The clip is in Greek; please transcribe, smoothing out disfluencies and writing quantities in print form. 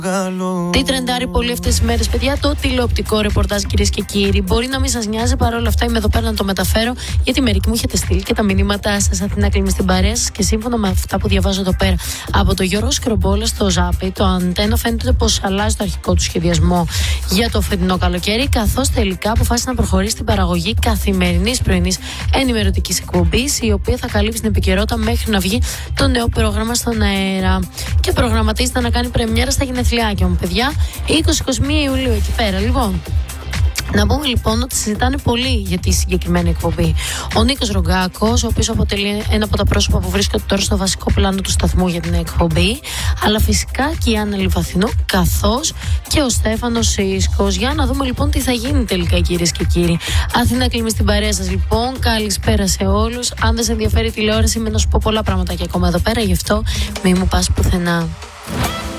Τι τρεντάρει πολύ αυτές τις μέρες, παιδιά? Το τηλεοπτικό ρεπορτάζ, κυρίες και κύριοι. Μπορεί να μην σας νοιάζει, παρόλα αυτά είμαι εδώ πέρα να το μεταφέρω, γιατί μερικοί μου έχετε στείλει και τα μηνύματά σας. Αθηνά κλείνει στην παρέα σας και σύμφωνα με αυτά που διαβάζω εδώ πέρα από το Γιώργο Σκρομπόλα στο Ζάπι, το Αντένα φαίνεται πως αλλάζει το αρχικό του σχεδιασμό για το φετινό καλοκαίρι, καθώς τελικά αποφάσισε να προχωρήσει στην παραγωγή καθημερινής πρωινής ενημερωτικής εκπομπής, η οποία θα καλύψει την επικαιρότητα μέχρι να βγει το νέο πρόγραμμα στον αέρα. Και προγραμματίζεται να κάνει πρεμιέρα στα γενεθλιάκια μου, παιδιά, 20-21 Ιουλίου εκεί πέρα. Λοιπόν, να πούμε λοιπόν ότι συζητάνε πολύ για τη συγκεκριμένη εκπομπή. Ο Νίκος Ρογκάκος, ο οποίος αποτελεί ένα από τα πρόσωπα που βρίσκονται τώρα στο βασικό πλάνο του σταθμού για την εκπομπή, αλλά φυσικά και η Άννα Λιβαθινού, καθώς και ο Στέφανος Σίσκος. Για να δούμε λοιπόν τι θα γίνει τελικά, κυρίες και κύριοι. Αθηνά κλείνει στην παρέα σας λοιπόν. Καλησπέρα σε όλους. Αν δεν σε ενδιαφέρει η τηλεόραση, με να σου πω πολλά πράγματα και ακόμα εδώ πέρα, γι' αυτό μην μου πας πουθενά.